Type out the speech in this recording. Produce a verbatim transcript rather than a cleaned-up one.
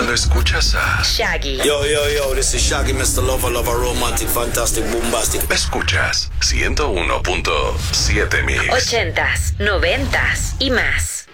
cuando escuchas a Shaggy. Yo, yo, yo, this is Shaggy, mister Lover, Lover, Romantic, Fantastic, Bombastic. Escuchas ciento uno punto siete Mix. Ochentas, noventas y más.